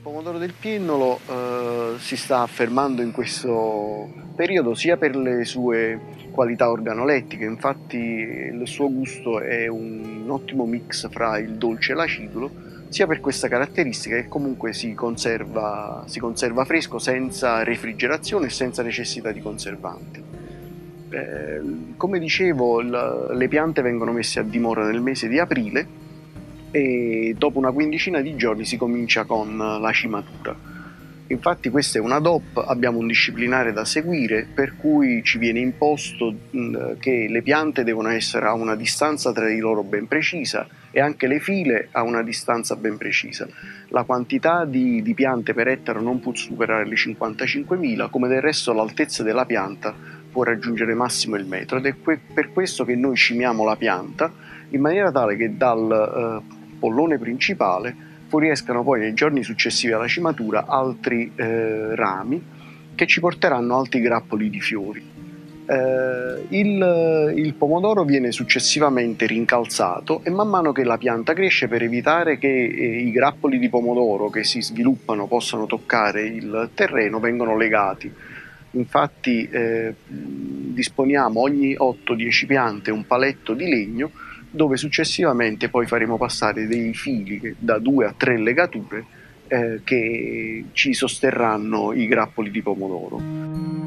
Pomodoro del Piennolo si sta affermando in questo periodo sia per le sue qualità organolettiche, infatti il suo gusto è un ottimo mix fra il dolce e l'acidulo, sia per questa caratteristica che comunque si conserva fresco senza refrigerazione e senza necessità di conservanti. Come dicevo, le piante vengono messe a dimora nel mese di aprile e dopo una quindicina di giorni si comincia con la cimatura. Infatti questa è una DOP, abbiamo un disciplinare da seguire per cui ci viene imposto che le piante devono essere a una distanza tra di loro ben precisa e anche le file a una distanza ben precisa. La quantità di piante per ettaro non può superare le 55.000, come del resto l'altezza della pianta può raggiungere massimo il metro, ed è per questo che noi cimiamo la pianta in maniera tale che dal pollone principale fuoriescano poi nei giorni successivi alla cimatura altri rami che ci porteranno altri grappoli di fiori. Il pomodoro viene successivamente rincalzato e man mano che la pianta cresce, per evitare che i grappoli di pomodoro che si sviluppano possano toccare il terreno, vengono legati. Infatti disponiamo ogni 8-10 piante un paletto di legno dove successivamente poi faremo passare dei fili da 2 a 3 legature che ci sosterranno i grappoli di pomodoro.